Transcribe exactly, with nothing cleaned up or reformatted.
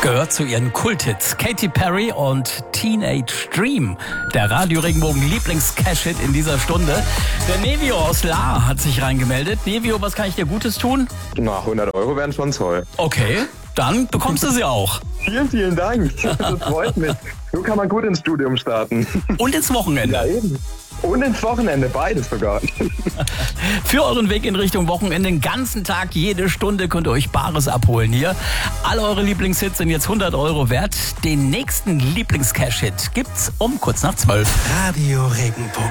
gehört zu ihren Kulthits. Katy Perry und Teenage Dream. Der Radio Regenbogen Lieblings-Cash-Hit in dieser Stunde. Der Nevio aus Lahr hat sich reingemeldet. Nevio, was kann ich dir Gutes tun? Na, hundert Euro wären schon toll. Okay, dann bekommst du sie auch. Vielen, vielen Dank. Das freut mich. So kann man gut ins Studium starten. Und ins Wochenende. Ja, eben. Und ins Wochenende, beides sogar. Für euren Weg in Richtung Wochenende, den ganzen Tag, jede Stunde könnt ihr euch Bares abholen hier. Alle eure Lieblingshits sind jetzt hundert Euro wert. Den nächsten Lieblings-Cash-Hit gibt's um kurz nach zwölf. Radio Regenbogen.